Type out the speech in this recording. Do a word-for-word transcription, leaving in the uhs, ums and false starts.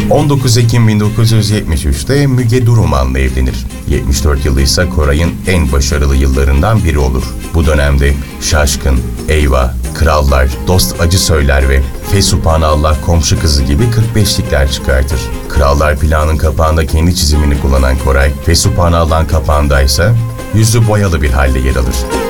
on dokuz Ekim bin dokuz yüz yetmiş üçte Müge Duruman'la evlenir. yetmiş dört yılı ise Koray'ın en başarılı yıllarından biri olur. Bu dönemde Şaşkın, Eyvah, Krallar, Dost Acı Söyler ve Fesubhanallah Komşu Kızı gibi kırk beşlikler çıkartır. Krallar plağının kapağında kendi çizimini kullanan Koray, Fesubhanallah'ın kapağında ise yüzü boyalı bir halde yer alır.